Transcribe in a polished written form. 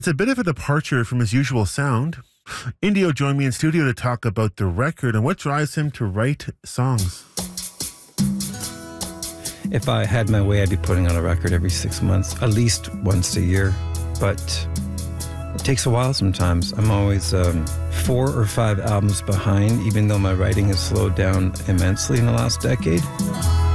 It's a bit of a departure from his usual sound. Indio joined me in studio to talk about the record and what drives him to write songs. If I had my way, I'd be putting out a record every 6 months, at least once a year. But it takes a while sometimes. I'm always 4 or 5 albums behind, even though my writing has slowed down immensely in the last decade.